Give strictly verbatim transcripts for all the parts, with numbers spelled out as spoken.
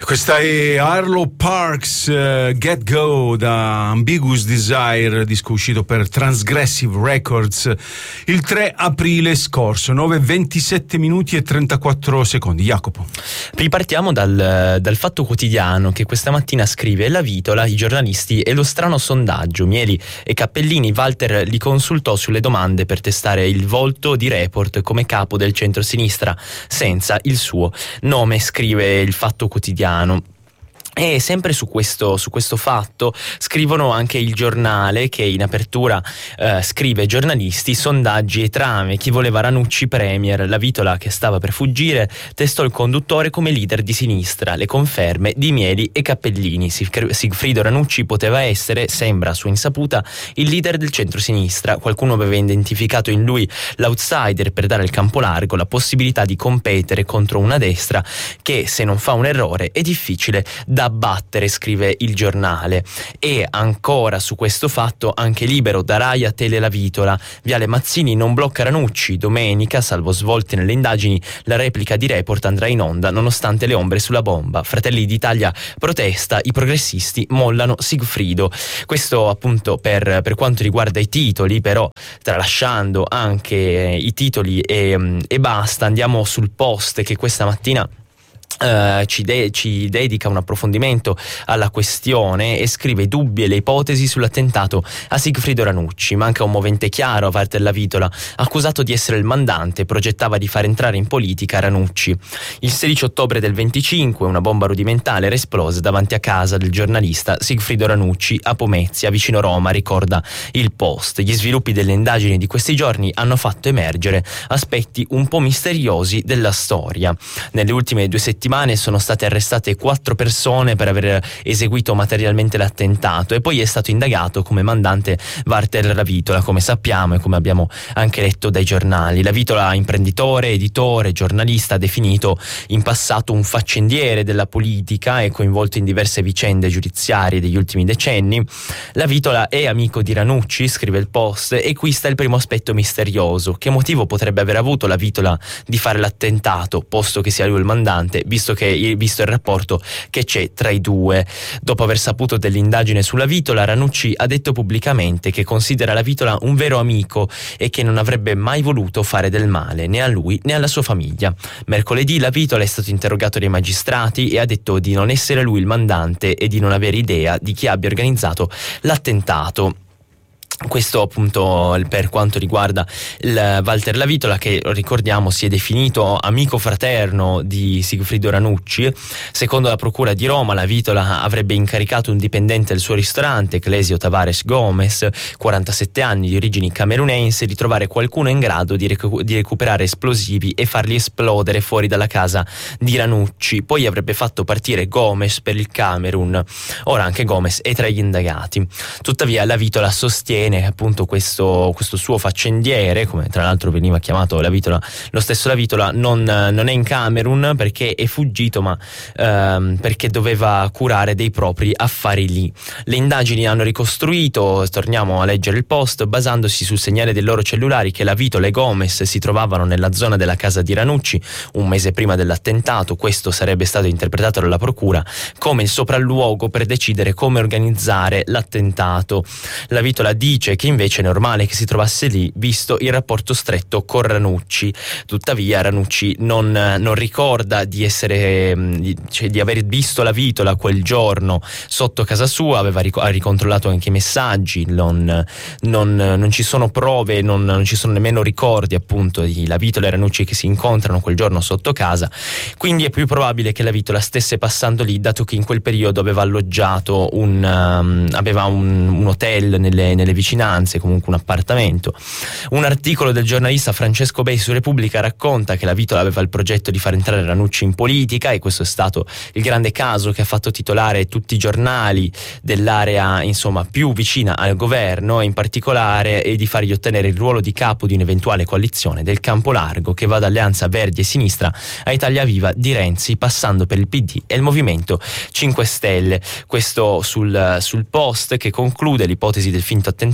Questa è Arlo Parks, uh, Get Go, da Ambiguous Desire, disco uscito per Transgressive Records il tre aprile scorso. Nove e ventisette minuti e trentaquattro secondi. Jacopo. Ripartiamo dal, dal Fatto Quotidiano, che questa mattina scrive: la Vitola, i giornalisti e lo strano sondaggio. Mieli e Cappellini, Walter li consultò sulle domande per testare il volto di Report come capo del centro-sinistra senza il suo nome, scrive il Fatto Quotidiano. E sempre su questo, su questo fatto scrivono anche Il Giornale, che in apertura eh, scrive: giornalisti, sondaggi e trame, chi voleva Ranucci premier. La Vitola, che stava per fuggire, testò il conduttore come leader di sinistra. Le conferme di Mieli e Cappellini. Sigfrido Ranucci poteva essere, sembra a sua insaputa, il leader del centro-sinistra. Qualcuno aveva identificato in lui l'outsider per dare al campo largo la possibilità di competere contro una destra che, se non fa un errore, è difficile da abbattere, scrive Il Giornale. E ancora su questo fatto anche Libero, da Rai a Tele la Vitola. Viale Mazzini non blocca Ranucci. Domenica, salvo svolte nelle indagini, la replica di Report andrà in onda nonostante le ombre sulla bomba. Fratelli d'Italia protesta, i progressisti mollano Sigfrido. Questo appunto per, per quanto riguarda i titoli, però tralasciando anche i titoli e, e basta, andiamo sul Post, che questa mattina Uh, ci, de- ci dedica un approfondimento alla questione e scrive: dubbi e le ipotesi sull'attentato a Sigfrido Ranucci. Manca un movente chiaro a Walter La Vitola, accusato di essere il mandante, progettava di far entrare in politica Ranucci. Il sedici ottobre del venticinque una bomba rudimentale era esplosa davanti a casa del giornalista Sigfrido Ranucci a Pomezia, vicino Roma, ricorda il Post. Gli sviluppi delle indagini di questi giorni hanno fatto emergere aspetti un po' misteriosi della storia. Nelle ultime due settimane sono state arrestate quattro persone per aver eseguito materialmente l'attentato, e poi è stato indagato come mandante Walter La Vitola, come sappiamo e come abbiamo anche letto dai giornali. La Vitola, imprenditore, editore, giornalista, definito in passato un faccendiere della politica e coinvolto in diverse vicende giudiziarie degli ultimi decenni. La Vitola è amico di Ranucci, scrive il Post, e qui sta il primo aspetto misterioso. Che motivo potrebbe aver avuto La Vitola di fare l'attentato, posto che sia lui il mandante, visto che visto il rapporto che c'è tra i due? Dopo aver saputo dell'indagine sulla Vitola, Ranucci ha detto pubblicamente che considera La Vitola un vero amico e che non avrebbe mai voluto fare del male né a lui né alla sua famiglia. Mercoledì La Vitola è stato interrogato dai magistrati e ha detto di non essere lui il mandante e di non avere idea di chi abbia organizzato l'attentato. Questo appunto per quanto riguarda il Walter La Vitola, che ricordiamo si è definito amico fraterno di Sigfrido Ranucci. Secondo la procura di Roma, La Vitola avrebbe incaricato un dipendente del suo ristorante, Clesio Tavares Gomez, quarantasette anni, di origini camerunense, di trovare qualcuno in grado di, recu- di recuperare esplosivi e farli esplodere fuori dalla casa di Ranucci. Poi avrebbe fatto partire Gomez per il Camerun. Ora anche Gomez è tra gli indagati. Tuttavia La Vitola sostiene appunto questo, questo suo faccendiere, come tra l'altro veniva chiamato La Vitola, lo stesso La Vitola, non, non è in Camerun perché è fuggito, ma ehm, perché doveva curare dei propri affari lì. Le indagini hanno ricostruito, torniamo a leggere il Post, basandosi sul segnale dei loro cellulari, che La Vitola e Gomez si trovavano nella zona della casa di Ranucci un mese prima dell'attentato. Questo sarebbe stato interpretato dalla procura come il sopralluogo per decidere come organizzare l'attentato. La Vitola dice che invece è normale che si trovasse lì, visto il rapporto stretto con Ranucci. Tuttavia Ranucci non, non ricorda di essere cioè, di aver visto La Vitola quel giorno sotto casa sua, aveva ric- ha ricontrollato anche i messaggi, non, non, non ci sono prove, non, non ci sono nemmeno ricordi appunto di La Vitola e Ranucci che si incontrano quel giorno sotto casa. Quindi è più probabile che La Vitola stesse passando lì, dato che in quel periodo aveva alloggiato un um, aveva un, un hotel nelle, nelle vicinanze, comunque un appartamento. Un articolo del giornalista Francesco Bei su Repubblica racconta che La Vitola aveva il progetto di far entrare Ranucci in politica, e questo è stato il grande caso che ha fatto titolare tutti i giornali dell'area insomma più vicina al governo, e in particolare è di fargli ottenere il ruolo di capo di un'eventuale coalizione del campo largo che va da Alleanza Verdi e Sinistra a Italia Viva di Renzi, passando per il P D e il Movimento cinque Stelle. Questo sul, sul Post, che conclude l'ipotesi del finto attentato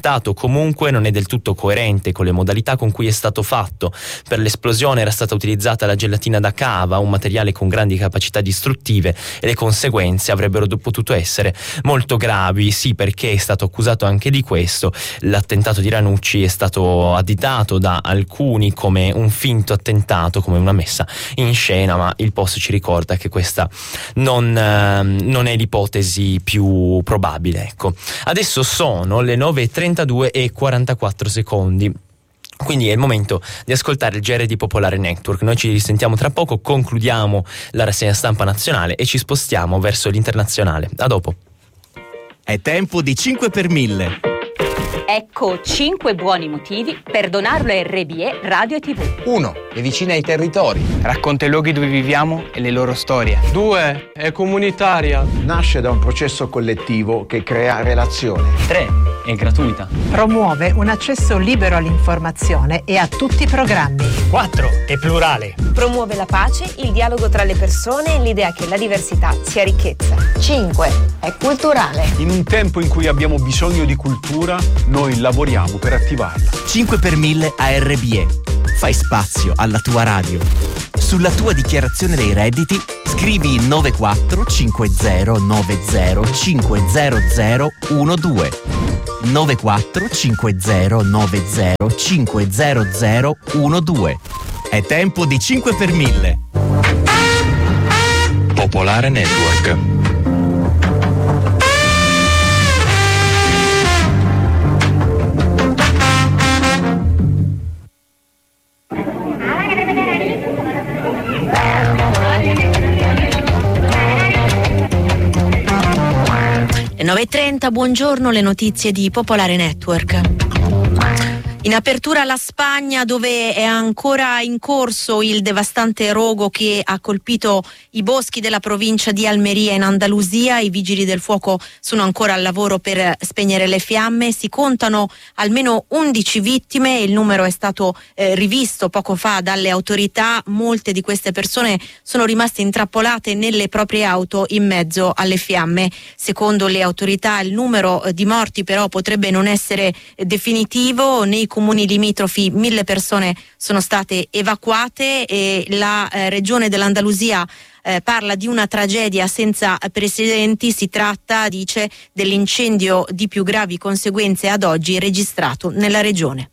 attentato comunque non è del tutto coerente con le modalità con cui è stato fatto. Per l'esplosione era stata utilizzata la gelatina da cava, un materiale con grandi capacità distruttive, e le conseguenze avrebbero potuto essere molto gravi. Sì, perché è stato accusato anche di questo. L'attentato di Ranucci è stato additato da alcuni come un finto attentato, come una messa in scena, ma il Post ci ricorda che questa non, eh, non è l'ipotesi più probabile. Ecco. Adesso sono le nove e trentadue e quarantaquattro secondi. Quindi è il momento di ascoltare il G R di Popolare Network. Noi ci risentiamo tra poco, concludiamo la rassegna stampa nazionale e ci spostiamo verso l'internazionale. A dopo. È tempo di cinque per mille. Ecco cinque buoni motivi per donarlo a R B E Radio e tivù. uno. È vicina ai territori. Racconta i luoghi dove viviamo e le loro storie. due. È comunitaria. Nasce da un processo collettivo che crea relazione. tre. È gratuita. Promuove un accesso libero all'informazione e a tutti i programmi. quattro. È plurale. Promuove la pace, il dialogo tra le persone e l'idea che la diversità sia ricchezza. cinque. È culturale. In un tempo in cui abbiamo bisogno di cultura, noi lavoriamo per attivarla. cinque per mille a R B E. Fai spazio alla tua radio. Sulla tua dichiarazione dei redditi scrivi nove quattro cinque zero nove zero cinque zero zero uno due. nove quattro cinque zero nove zero cinque zero zero uno due. È tempo di cinque per mille. Popolare Network. nove e trenta, buongiorno, le notizie di Popolare Network. In apertura la Spagna, dove è ancora in corso il devastante rogo che ha colpito i boschi della provincia di Almeria in Andalusia. I vigili del fuoco sono ancora al lavoro per spegnere le fiamme. Si contano almeno undici vittime, il numero è stato eh, rivisto poco fa dalle autorità. Molte di queste persone sono rimaste intrappolate nelle proprie auto in mezzo alle fiamme. Secondo le autorità il numero di morti però potrebbe non essere definitivo. Nei comuni limitrofi mille persone sono state evacuate e la eh, regione dell'Andalusia eh, parla di una tragedia senza precedenti. Si tratta, dice, dell'incendio di più gravi conseguenze ad oggi registrato nella regione.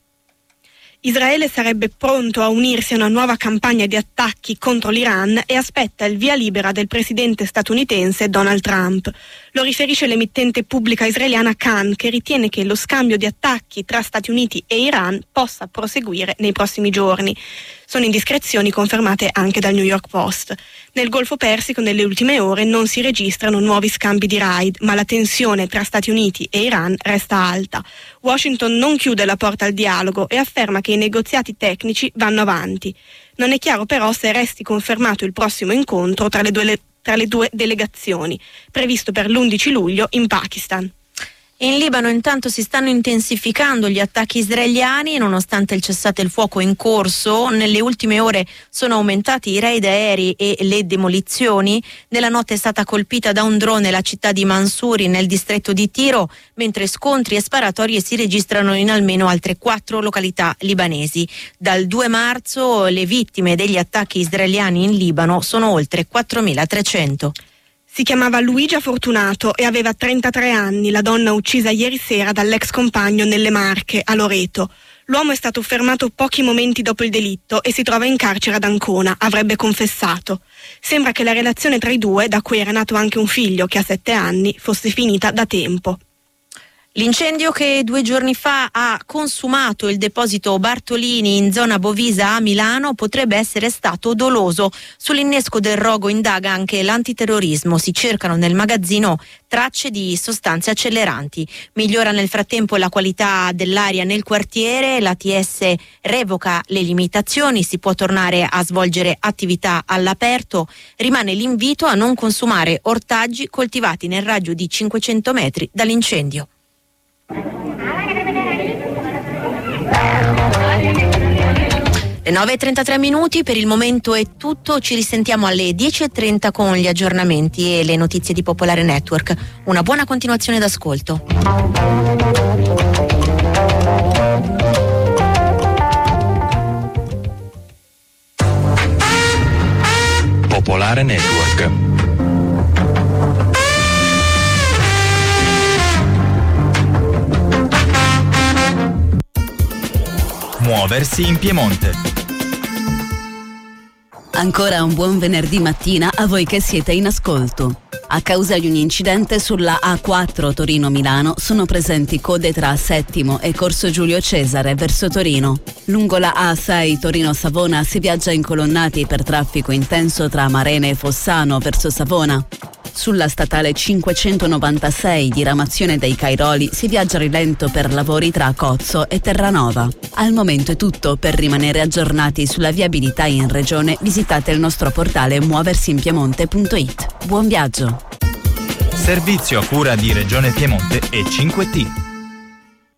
Israele sarebbe pronto a unirsi a una nuova campagna di attacchi contro l'Iran e aspetta il via libera del presidente statunitense Donald Trump. Lo riferisce l'emittente pubblica israeliana Kan, che ritiene che lo scambio di attacchi tra Stati Uniti e Iran possa proseguire nei prossimi giorni. Sono indiscrezioni confermate anche dal New York Post. Nel Golfo Persico nelle ultime ore non si registrano nuovi scambi di raid, ma la tensione tra Stati Uniti e Iran resta alta. Washington non chiude la porta al dialogo e afferma che i negoziati tecnici vanno avanti. Non è chiaro però se resti confermato il prossimo incontro tra le due, le, tra le due delegazioni, previsto per l'undici luglio in Pakistan. In Libano intanto si stanno intensificando gli attacchi israeliani, nonostante il cessate il fuoco in corso. Nelle ultime ore sono aumentati i raid aerei e le demolizioni. Nella notte è stata colpita da un drone la città di Mansouri nel distretto di Tiro, mentre scontri e sparatorie si registrano in almeno altre quattro località libanesi. Dal due marzo le vittime degli attacchi israeliani in Libano sono oltre quattromilatrecento. Si chiamava Luigia Fortunato e aveva trentatré anni, la donna uccisa ieri sera dall'ex compagno nelle Marche, a Loreto. L'uomo è stato fermato pochi momenti dopo il delitto e si trova in carcere ad Ancona, avrebbe confessato. Sembra che la relazione tra i due, da cui era nato anche un figlio che ha sette anni, fosse finita da tempo. L'incendio che due giorni fa ha consumato il deposito Bartolini in zona Bovisa a Milano potrebbe essere stato doloso. Sull'innesco del rogo indaga anche l'antiterrorismo. Si cercano nel magazzino tracce di sostanze acceleranti. Migliora nel frattempo la qualità dell'aria nel quartiere, l'A T S revoca le limitazioni, si può tornare a svolgere attività all'aperto. Rimane l'invito a non consumare ortaggi coltivati nel raggio di cinquecento metri dall'incendio. Le nove e trentatré minuti, per il momento è tutto, ci risentiamo alle dieci e trenta con gli aggiornamenti e le notizie di Popolare Network. Una buona continuazione d'ascolto. Popolare Network. Muoversi in Piemonte. Ancora un buon venerdì mattina a voi che siete in ascolto. A causa di un incidente sulla A quattro Torino-Milano sono presenti code tra Settimo e Corso Giulio Cesare verso Torino. Lungo la A sei Torino-Savona si viaggia incolonnati per traffico intenso tra Marene e Fossano verso Savona. Sulla statale cinquecentonovantasei diramazione dei Cairoli si viaggia a rilento per lavori tra Cozzo e Terranova. Al momento è tutto. Per rimanere aggiornati sulla viabilità in regione visitate il nostro portale muoversinpiemonte punto it. Buon viaggio! Servizio a cura di Regione Piemonte e cinque T.